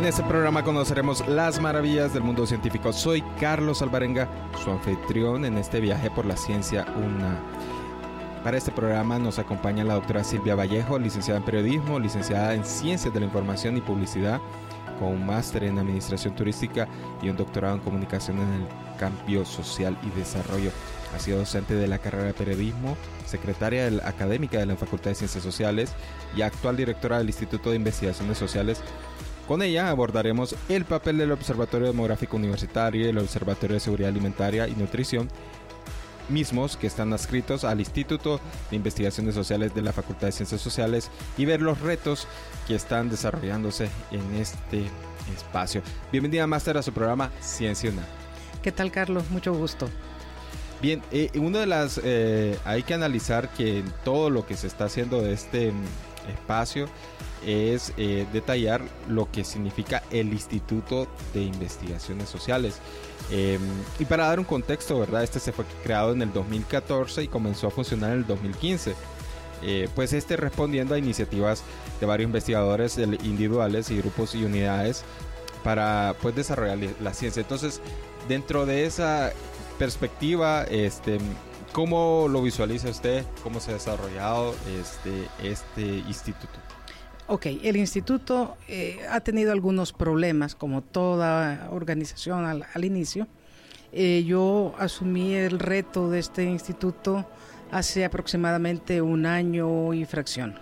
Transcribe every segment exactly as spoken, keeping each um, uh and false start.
este programa conoceremos las maravillas del mundo científico. Soy Carlos Alvarenga, su anfitrión en este viaje por la ciencia una. Para este programa nos acompaña la doctora Silvia Vallejo, licenciada en periodismo, licenciada en ciencias de la información y publicidad, con un máster en administración turística y un doctorado en comunicación en el cambio social y desarrollo. Ha sido docente de la carrera de periodismo, secretaria del, académica de la Facultad de Ciencias Sociales y actual directora del Instituto de Investigaciones Sociales. Con ella abordaremos el papel del Observatorio Demográfico Universitario y el Observatorio de Seguridad Alimentaria y Nutrición, mismos que están adscritos al Instituto de Investigaciones Sociales de la Facultad de Ciencias Sociales, y ver los retos que están desarrollándose en este espacio. Bienvenida, máster, a su programa Ciencia una. ¿Qué tal, Carlos? Mucho gusto. Bien, eh, una de las... Eh, hay que analizar que en todo lo que se está haciendo de este espacio es eh, detallar lo que significa el Instituto de Investigaciones Sociales. Eh, y para dar un contexto, ¿verdad? Este se fue creado en el dos mil catorce y comenzó a funcionar en el dos mil quince. Eh, pues este respondiendo a iniciativas de varios investigadores individuales y grupos y unidades para pues desarrollar la ciencia. Entonces, dentro de esa perspectiva, este, ¿cómo lo visualiza usted? ¿Cómo se ha desarrollado este, este instituto? Ok, el instituto eh, ha tenido algunos problemas, como toda organización al, al inicio. Eh, yo asumí el reto de este instituto hace aproximadamente un año y fracción.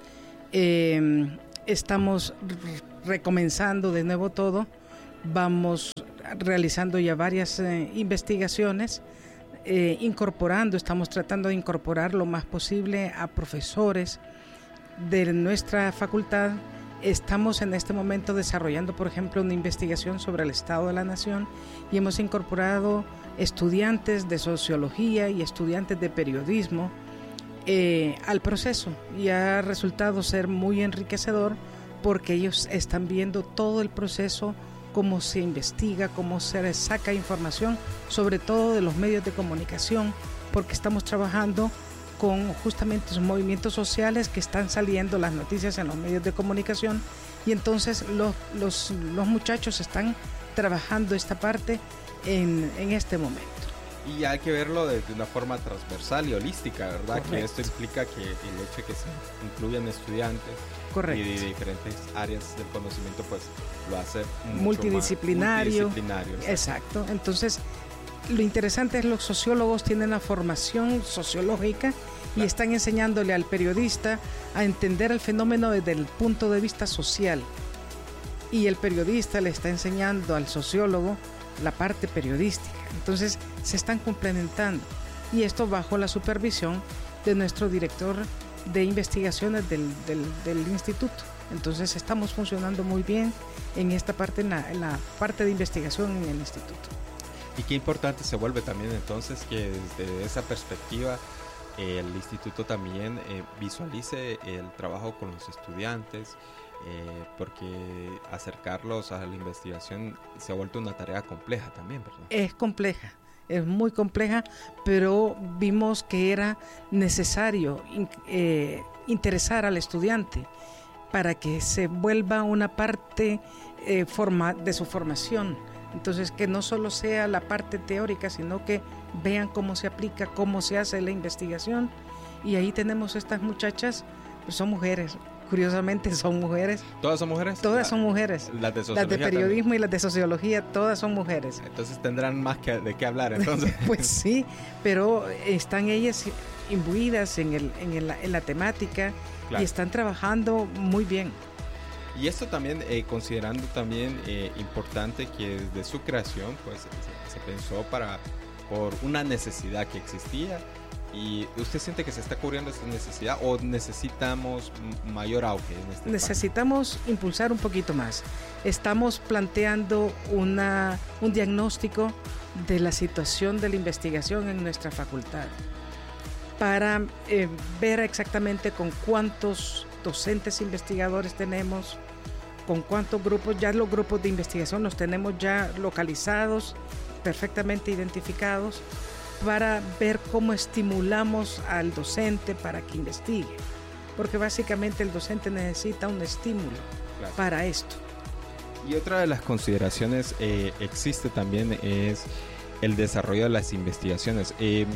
Eh, estamos recomenzando de nuevo todo, vamos realizando ya varias eh, investigaciones, eh, incorporando, estamos tratando de incorporar lo más posible a profesores de nuestra facultad. Estamos en este momento desarrollando, por ejemplo, una investigación sobre el Estado de la Nación y hemos incorporado estudiantes de sociología y estudiantes de periodismo eh, al proceso, y ha resultado ser muy enriquecedor porque ellos están viendo todo el proceso, cómo se investiga, cómo se saca información, sobre todo de los medios de comunicación, porque estamos trabajando con justamente esos movimientos sociales que están saliendo las noticias en los medios de comunicación, y entonces los, los, los muchachos están trabajando esta parte en, en este momento. Y hay que verlo de, de una forma transversal y holística, ¿verdad? Correcto. Que esto implica que el hecho de que se incluyan estudiantes Correcto. y de diferentes áreas del conocimiento, pues lo hace mucho multidisciplinario. Más multidisciplinario. Exacto. Exacto. Entonces, lo interesante es que los sociólogos tienen la formación sociológica, claro, y están enseñándole al periodista a entender el fenómeno desde el punto de vista social. Y el periodista le está enseñando al sociólogo la parte periodística. Entonces se están complementando, y esto bajo la supervisión de nuestro director de investigaciones del, del, del instituto. Entonces estamos funcionando muy bien en esta parte, en la, en la parte de investigación en el instituto. Y qué importante se vuelve también entonces que desde esa perspectiva el instituto también eh, visualice el trabajo con los estudiantes, eh, porque acercarlos a la investigación se ha vuelto una tarea compleja también, ¿verdad? Es compleja, es muy compleja, pero vimos que era necesario eh, interesar al estudiante para que se vuelva una parte eh, forma, de su formación. Entonces, que no solo sea la parte teórica, sino que vean cómo se aplica, cómo se hace la investigación. Y ahí tenemos estas muchachas, pues son mujeres, curiosamente son mujeres. ¿Todas son mujeres? Todas la, son mujeres. Las de sociología, las de periodismo también. Y las de sociología, todas son mujeres. Entonces tendrán más que, de qué hablar, entonces. Pues sí, pero están ellas imbuidas en, el, en, el, en la temática, claro, y están trabajando muy bien. Y esto también, eh, considerando también eh, importante que desde su creación pues se, se pensó para por una necesidad que existía. ¿Y usted siente que se está cubriendo esta necesidad o necesitamos mayor auge en este Necesitamos espacio? Impulsar un poquito más. Estamos planteando una, un diagnóstico de la situación de la investigación en nuestra facultad para eh, ver exactamente con cuántos docentes investigadores tenemos, con cuántos grupos. Ya los grupos de investigación los tenemos ya localizados, perfectamente identificados, para ver cómo estimulamos al docente para que investigue, porque básicamente el docente necesita un estímulo, claro, para esto. Y otra de las consideraciones eh, existe también es el desarrollo de las investigaciones. Eh,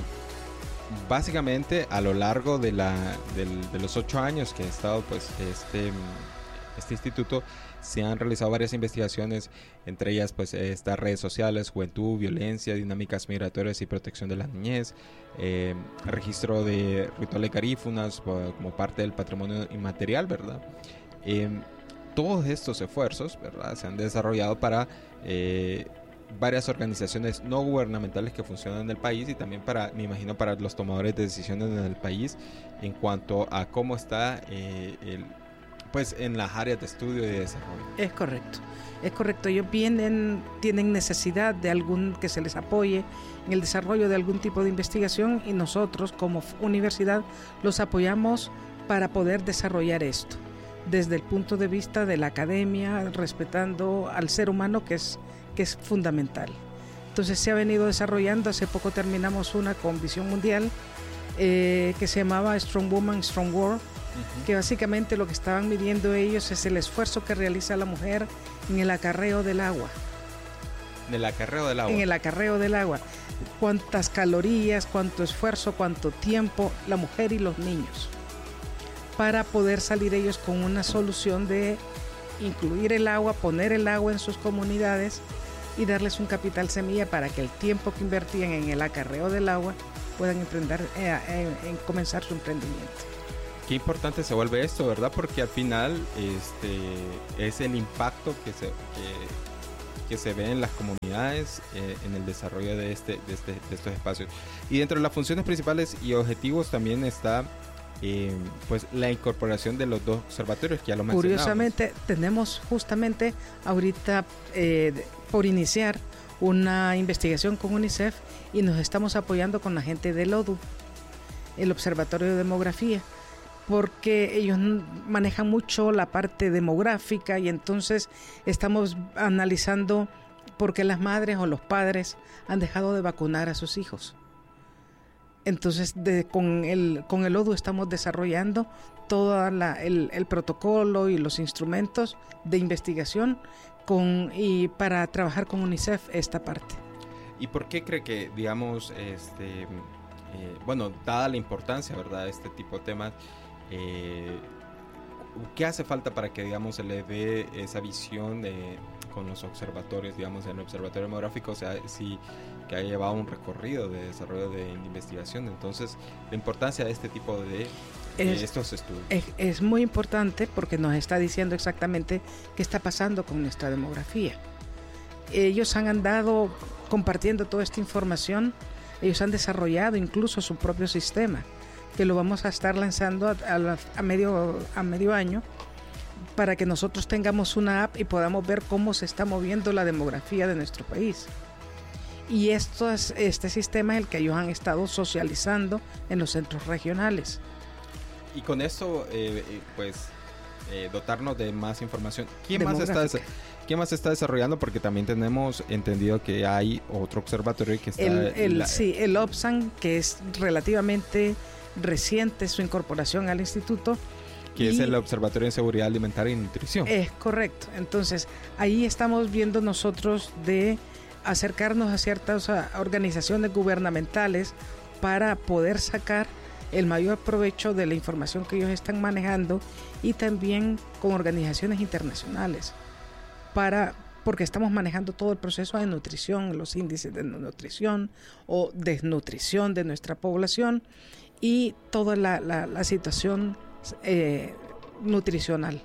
básicamente a lo largo de, la, del, de los ocho años que ha estado pues este, este instituto, se han realizado varias investigaciones, entre ellas pues estas redes sociales, juventud, violencia, dinámicas migratorias y protección de la niñez, eh, registro de rituales garífunas como parte del patrimonio inmaterial, ¿verdad? Eh, todos estos esfuerzos, ¿verdad?, se han desarrollado para eh, varias organizaciones no gubernamentales que funcionan en el país y también para, me imagino, para los tomadores de decisiones en el país en cuanto a cómo está eh, el pues en las áreas de estudio y de desarrollo. Es correcto, es correcto. Ellos vienen, tienen necesidad de algún que se les apoye en el desarrollo de algún tipo de investigación y nosotros como universidad los apoyamos para poder desarrollar esto desde el punto de vista de la academia, respetando al ser humano que es, que es fundamental. Entonces se ha venido desarrollando, hace poco terminamos una con Visión Mundial eh, que se llamaba Strong Woman, Strong World, que básicamente lo que estaban midiendo ellos es el esfuerzo que realiza la mujer en el acarreo del agua. ¿En el acarreo del agua? En el acarreo del agua. Cuántas calorías, cuánto esfuerzo, cuánto tiempo la mujer y los niños, para poder salir ellos con una solución de incluir el agua, poner el agua en sus comunidades y darles un capital semilla para que el tiempo que invertían en el acarreo del agua puedan emprender, eh, eh, en comenzar su emprendimiento. Qué importante se vuelve esto, ¿verdad? Porque al final este, es el impacto que se, que, que se ve en las comunidades eh, en el desarrollo de, este, de, este, de estos espacios. Y dentro de las funciones principales y objetivos también está eh, pues la incorporación de los dos observatorios que ya lo mencionamos. Curiosamente, tenemos justamente ahorita eh, por iniciar una investigación con UNICEF y nos estamos apoyando con la gente del O D U, el Observatorio de Demografía, porque ellos manejan mucho la parte demográfica y entonces estamos analizando por qué las madres o los padres han dejado de vacunar a sus hijos. Entonces de, con, el, con el O D U estamos desarrollando todo la, el, el protocolo y los instrumentos de investigación con, y para trabajar con UNICEF esta parte. ¿Y por qué cree que, digamos, este, eh, bueno, dada la importancia, ¿verdad?, de este tipo de temas, Eh, ¿qué hace falta para que, digamos, se le dé esa visión de, con los observatorios, digamos, en el observatorio demográfico, o sea, sí, que ha llevado un recorrido de desarrollo de investigación? Entonces, la importancia de este tipo de, de es, estos estudios. Es, es muy importante porque nos está diciendo exactamente qué está pasando con nuestra demografía. Ellos han andado compartiendo toda esta información, ellos han desarrollado incluso su propio sistema, que lo vamos a estar lanzando a, a, a, medio, a medio año para que nosotros tengamos una app y podamos ver cómo se está moviendo la demografía de nuestro país. Y esto es, este sistema es el que ellos han estado socializando en los centros regionales. Y con esto, eh, pues, eh, dotarnos de más información. ¿Quién más, está, ¿Quién más está desarrollando? Porque también tenemos entendido que hay otro observatorio que está... El, el, la, sí, el OBSAN, que es relativamente reciente su incorporación al instituto, que es el Observatorio de Seguridad Alimentaria y Nutrición. Es correcto. Entonces ahí estamos viendo nosotros de acercarnos a ciertas organizaciones gubernamentales para poder sacar el mayor provecho de la información que ellos están manejando y también con organizaciones internacionales para porque estamos manejando todo el proceso de nutrición, los índices de nutrición o desnutrición de nuestra población y toda la, la, la situación eh, nutricional.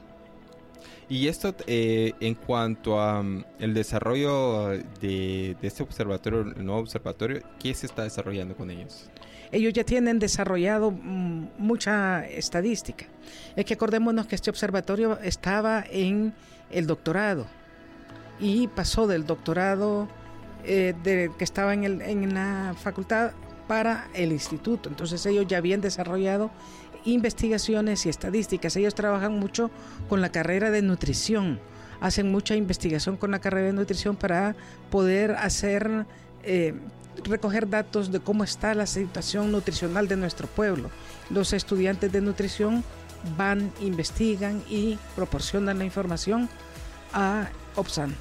Y esto eh, en cuanto a um, el desarrollo de, de este observatorio, el nuevo observatorio, ¿qué se está desarrollando con ellos? Ellos ya tienen desarrollado mm, mucha estadística. Es que acordémonos que este observatorio estaba en el doctorado y pasó del doctorado eh, de, que estaba en, el, en la facultad para el instituto. Entonces ellos ya habían desarrollado investigaciones y estadísticas. Ellos trabajan mucho con la carrera de nutrición, hacen mucha investigación con la carrera de nutrición para poder hacer, eh, recoger datos de cómo está la situación nutricional de nuestro pueblo. Los estudiantes de nutrición van, investigan y proporcionan la información a OPSAN.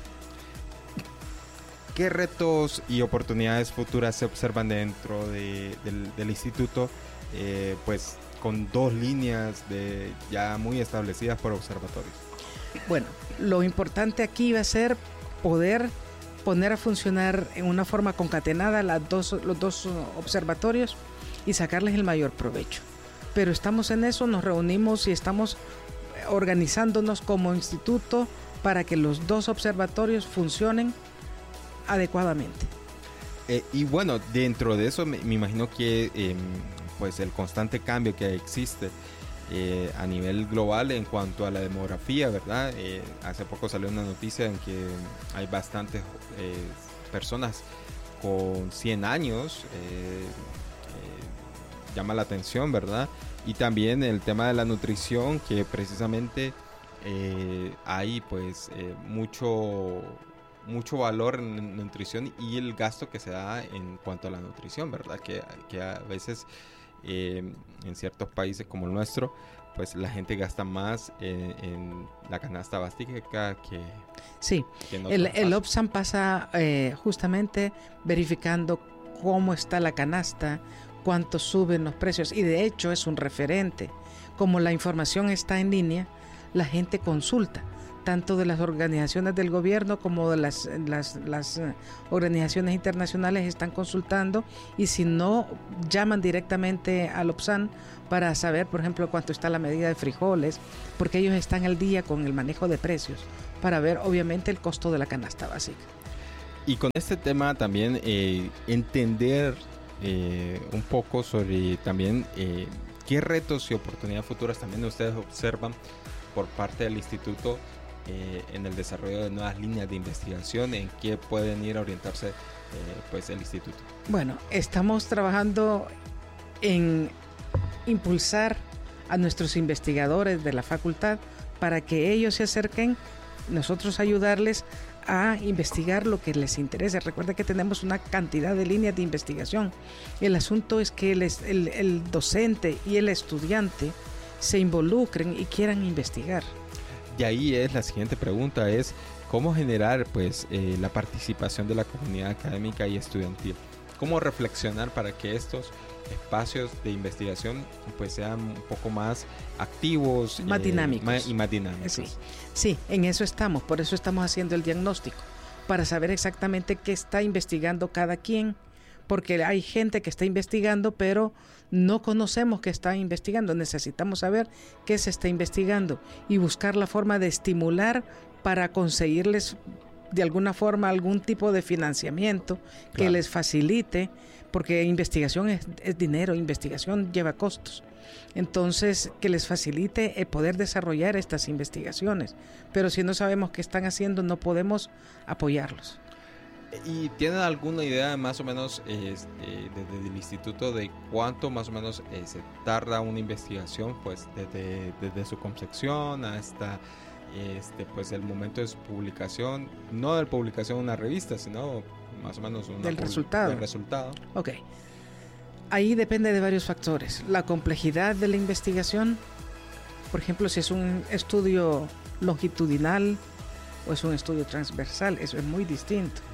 ¿Qué retos y oportunidades futuras se observan dentro de, del, del instituto? Eh, pues con dos líneas de ya muy establecidas por observatorios. Bueno, lo importante aquí va a ser poder poner a funcionar en una forma concatenada las dos, los dos observatorios y sacarles el mayor provecho. Pero estamos en eso, nos reunimos y estamos organizándonos como instituto para que los dos observatorios funcionen adecuadamente. Eh, y bueno, dentro de eso me, me imagino que eh, pues el constante cambio que existe eh, a nivel global en cuanto a la demografía, ¿verdad? Eh, hace poco salió una noticia en que hay bastantes eh, personas con cien años, eh, eh, llama la atención, ¿verdad? Y también el tema de la nutrición, que precisamente eh, hay pues eh, mucho... mucho valor en nutrición y el gasto que se da en cuanto a la nutrición, ¿verdad? Que, que a veces eh, en ciertos países como el nuestro, pues la gente gasta más eh, en la canasta básica que... Sí, que en el, el OPSAN pasa eh, justamente verificando cómo está la canasta, cuánto suben los precios, y de hecho es un referente. Como la información está en línea, la gente consulta, tanto de las organizaciones del gobierno como de las, las, las organizaciones internacionales están consultando, y si no, llaman directamente al OPSAN para saber, por ejemplo, cuánto está la medida de frijoles, porque ellos están al día con el manejo de precios, para ver obviamente el costo de la canasta básica. Y con este tema también eh, entender eh, un poco sobre también eh, qué retos y oportunidades futuras también ustedes observan por parte del instituto Eh, en el desarrollo de nuevas líneas de investigación, en qué pueden ir a orientarse eh, pues el instituto. Bueno, estamos trabajando en impulsar a nuestros investigadores de la facultad para que ellos se acerquen, nosotros ayudarles a investigar lo que les interese. Recuerda que tenemos una cantidad de líneas de investigación. El asunto es que el, el, el docente y el estudiante se involucren y quieran investigar. Y ahí es la siguiente pregunta, es cómo generar pues eh, la participación de la comunidad académica y estudiantil. Cómo reflexionar para que estos espacios de investigación pues sean un poco más activos, más eh, dinámicos. Más, y más dinámicos. Sí, sí, en eso estamos, por eso estamos haciendo el diagnóstico, para saber exactamente qué está investigando cada quien, porque hay gente que está investigando, pero no conocemos qué está investigando. Necesitamos saber qué se está investigando y buscar la forma de estimular para conseguirles de alguna forma algún tipo de financiamiento que claro. les facilite, porque investigación es, es dinero, investigación lleva costos. Entonces, que les facilite el poder desarrollar estas investigaciones. Pero si no sabemos qué están haciendo, no podemos apoyarlos. ¿Y tienen alguna idea más o menos este, desde el instituto de cuánto más o menos eh, se tarda una investigación, pues desde, desde su concepción hasta este, pues el momento de su publicación, no de publicación de una revista, sino más o menos una del resultado. del resultado? Ok. Ahí depende de varios factores. La complejidad de la investigación, por ejemplo, si es un estudio longitudinal o es un estudio transversal, eso es muy distinto.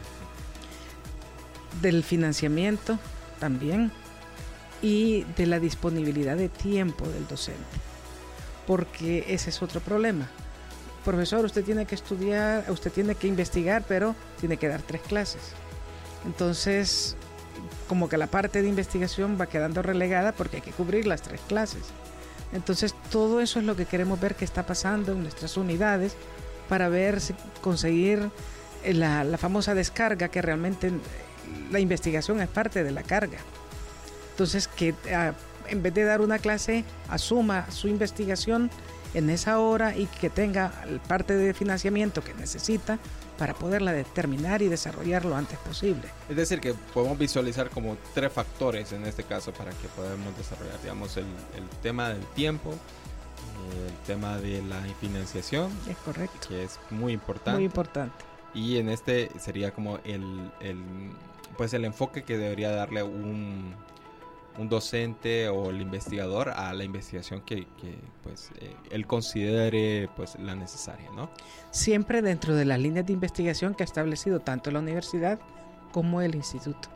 Del financiamiento también, y de la disponibilidad de tiempo del docente, porque ese es otro problema. Profesor, usted tiene que estudiar, usted tiene que investigar, pero tiene que dar tres clases. Entonces, como que la parte de investigación va quedando relegada porque hay que cubrir las tres clases. Entonces, todo eso es lo que queremos ver que está pasando en nuestras unidades, para ver si conseguir la, la famosa descarga, que realmente la investigación es parte de la carga. Entonces, que uh, en vez de dar una clase, asuma su investigación en esa hora y que tenga parte de financiamiento que necesita para poderla determinar y desarrollar lo antes posible. Es decir, que podemos visualizar como tres factores en este caso para que podamos desarrollar, digamos, el, el tema del tiempo, el tema de la financiación. Es correcto. Que es muy importante. Muy importante. Y en este sería como el, el pues el enfoque que debería darle un, un docente o el investigador a la investigación que, que pues eh, él considere pues la necesaria, ¿no? Siempre dentro de las líneas de investigación que ha establecido tanto la universidad como el instituto.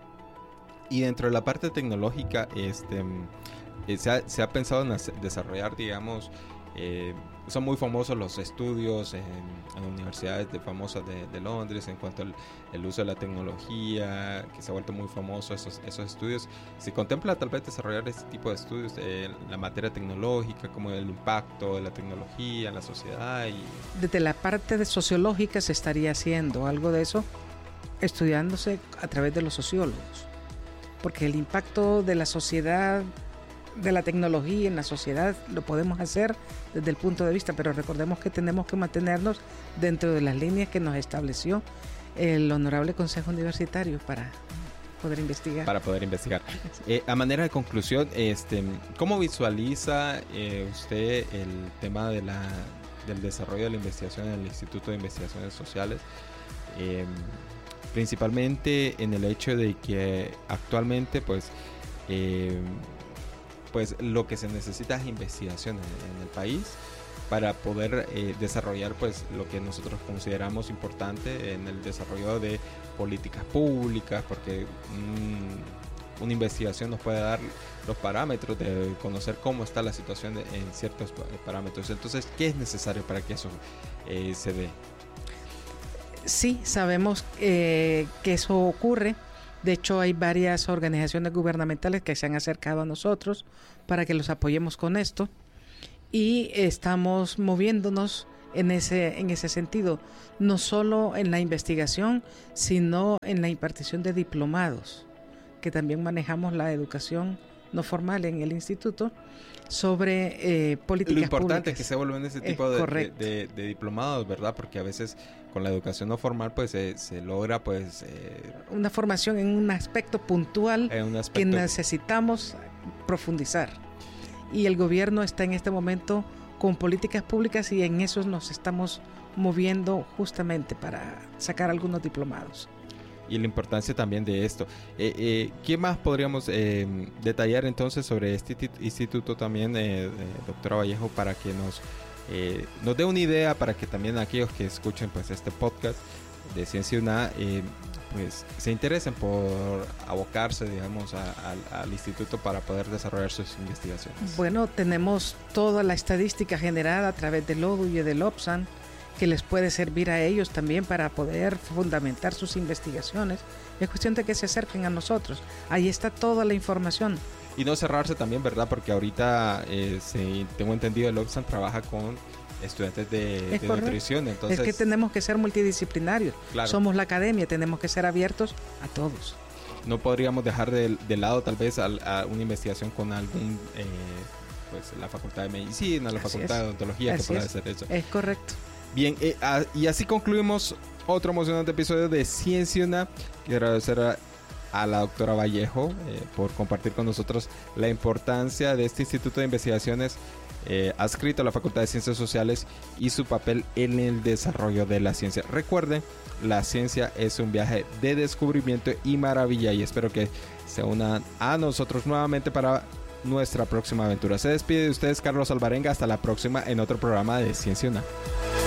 Y dentro de la parte tecnológica, este, eh, se, ha, se ha pensado en hacer, desarrollar, digamos, eh, son muy famosos los estudios en, en universidades de famosas de, de Londres en cuanto al el uso de la tecnología, que se ha vuelto muy famoso esos, esos estudios. ¿Se contempla tal vez desarrollar este tipo de estudios en la materia tecnológica, como el impacto de la tecnología en la sociedad? Y... Desde la parte de sociológica se estaría haciendo algo de eso, estudiándose a través de los sociólogos, porque el impacto de la sociedad, de la tecnología en la sociedad lo podemos hacer desde el punto de vista, pero recordemos que tenemos que mantenernos dentro de las líneas que nos estableció el Honorable Consejo Universitario para poder investigar. Para poder investigar. Eh, a manera de conclusión, este, ¿cómo visualiza eh, usted el tema de la, del desarrollo de la investigación en el Instituto de Investigaciones Sociales? Eh, principalmente en el hecho de que actualmente, pues, eh, pues lo que se necesita es investigación en, en el país para poder eh, desarrollar pues lo que nosotros consideramos importante en el desarrollo de políticas públicas, porque mmm, una investigación nos puede dar los parámetros de conocer cómo está la situación de, en ciertos parámetros. Entonces, ¿qué es necesario para que eso eh, se dé? Sí, sabemos eh, que eso ocurre. De hecho, hay varias organizaciones gubernamentales que se han acercado a nosotros para que los apoyemos con esto y estamos moviéndonos en ese, en ese sentido, no solo en la investigación, sino en la impartición de diplomados, que también manejamos la educación no formal en el instituto sobre eh, políticas públicas. Lo importante públicas. Es que se vuelven ese tipo de, de, de, de diplomados, ¿verdad? Porque a veces con la educación no formal pues eh, se logra pues... Eh, una formación en un aspecto puntual en un aspecto... que necesitamos profundizar. Y el gobierno está en este momento con políticas públicas y en eso nos estamos moviendo justamente para sacar algunos diplomados. Y la importancia también de esto. Eh, eh, ¿Qué más podríamos eh, detallar entonces sobre este instituto también, eh, doctora Vallejo, para que nos, eh, nos dé una idea, para que también aquellos que escuchen pues este podcast de Ciencia UNA, eh, pues se interesen por abocarse, digamos, a, a, al instituto para poder desarrollar sus investigaciones? Bueno, tenemos toda la estadística generada a través del O D U y del OPSAN, que les puede servir a ellos también para poder fundamentar sus investigaciones. Es cuestión de que se acerquen a nosotros. Ahí está toda la información. Y no cerrarse también, ¿verdad? Porque ahorita, eh, se, tengo entendido, el OPSAN trabaja con estudiantes de, de nutrición. Entonces, es que tenemos que ser multidisciplinarios. Claro. Somos la academia, tenemos que ser abiertos a todos. No podríamos dejar de, de lado tal vez a, a una investigación con algún... Eh, pues la Facultad de Medicina, la Así Facultad es. de Odontología, Así que pueda es. hacer eso. Es correcto. Bien, eh, a, y así concluimos otro emocionante episodio de Ciencia UNA. Quiero agradecer a, a la doctora Vallejo eh, por compartir con nosotros la importancia de este Instituto de Investigaciones eh, adscrito a la Facultad de Ciencias Sociales y su papel en el desarrollo de la ciencia. Recuerden, la ciencia es un viaje de descubrimiento y maravilla, y espero que se unan a nosotros nuevamente para nuestra próxima aventura. Se despide de ustedes Carlos Alvarenga. Hasta la próxima en otro programa de Ciencia UNA.